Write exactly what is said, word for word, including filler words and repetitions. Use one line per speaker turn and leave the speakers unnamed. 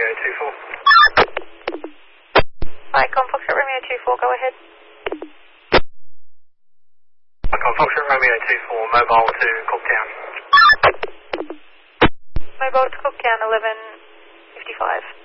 Romeo two four.
Icon Foxtrot Romeo two four, go ahead.
Icon Foxtrot Romeo two four, mobile to Cooktown.
Mobile to Cooktown, eleven fifty-five.